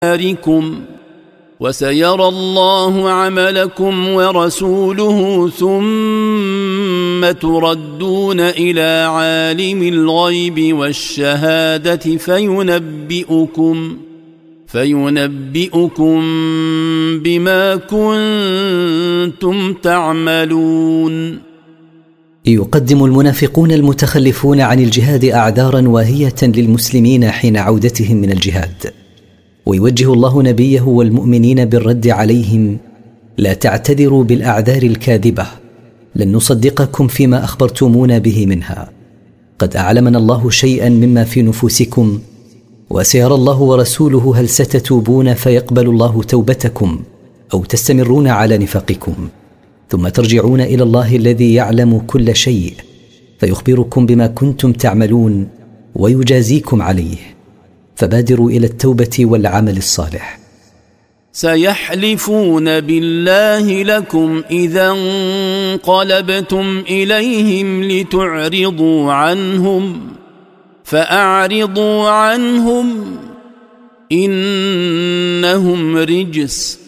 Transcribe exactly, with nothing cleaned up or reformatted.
دياركم وسيرى الله عملكم ورسوله ثم تردون إلى عالم الغيب والشهادة فينبئكم فينبئكم بما كنتم تعملون. يقدم المنافقون المتخلفون عن الجهاد أعذارا واهية للمسلمين حين عودتهم من الجهاد، ويوجه الله نبيه والمؤمنين بالرد عليهم: لا تعتذروا بالأعذار الكاذبة، لن نصدقكم فيما أخبرتمونا به منها، قد أعلمنا الله شيئا مما في نفوسكم، وسيرى الله ورسوله هل ستتوبون فيقبل الله توبتكم أو تستمرون على نفاقكم، ثم ترجعون إلى الله الذي يعلم كل شيء فيخبركم بما كنتم تعملون ويجازيكم عليه، فبادروا إلى التوبة والعمل الصالح. سيحلفون بالله لكم إذا انقلبتم إليهم لتعرضوا عنهم فأعرضوا عنهم إنهم رجس